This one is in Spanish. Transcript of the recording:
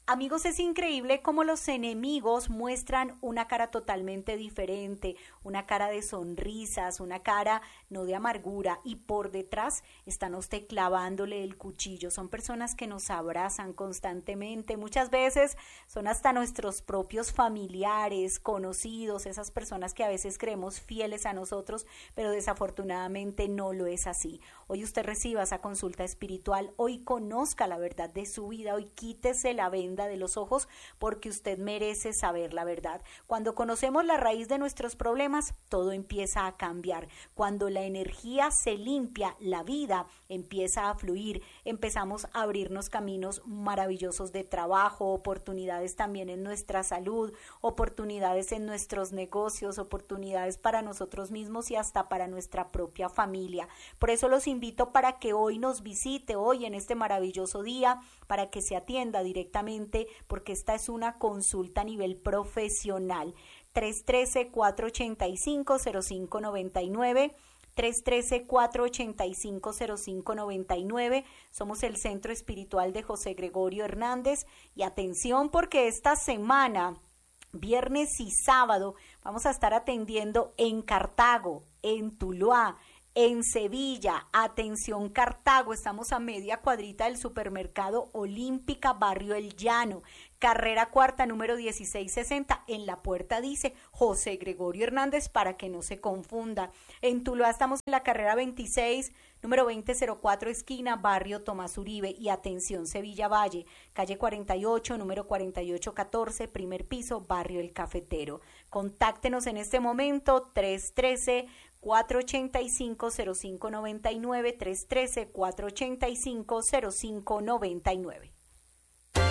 Amigos, es increíble cómo los enemigos muestran una cara totalmente diferente, una cara de sonrisas, una cara no de amargura, y por detrás están a usted clavándole el cuchillo. Son personas que nos abrazan constantemente, muchas veces son hasta nuestros propios familiares, conocidos, esas personas que a veces creemos fieles a nosotros, pero desafortunadamente no lo es así. Hoy usted reciba esa consulta espiritual, hoy conozca la verdad de su vida, hoy quítese la venda de los ojos, porque usted merece saber la verdad. Cuando conocemos la raíz de nuestros problemas, todo empieza a cambiar. Cuando la energía se limpia, la vida empieza a fluir, empezamos a abrirnos caminos maravillosos de trabajo, oportunidades también en nuestra salud, oportunidades en nuestros negocios, oportunidades para nosotros mismos y hasta para nuestra propia familia. Por eso los invito para que hoy nos visite, hoy en este maravilloso día, para que se atienda directamente, porque esta es una consulta a nivel profesional. 313-485-0599, 313-485-0599. Somos el Centro Espiritual de José Gregorio Hernández. Y atención, porque esta semana, viernes y sábado, vamos a estar atendiendo en Cartago, en Tuluá, en Sevilla. Atención Cartago, estamos a media cuadrita del supermercado Olímpica, barrio El Llano, carrera cuarta, número 1660. En la puerta dice José Gregorio Hernández, para que no se confunda. En Tuluá estamos en la carrera 26, número 2004, esquina barrio Tomás Uribe. Y atención Sevilla Valle, calle 48, número 4814, primer piso, barrio El Cafetero. Contáctenos en este momento, 313-485-0599, 313-485-0599.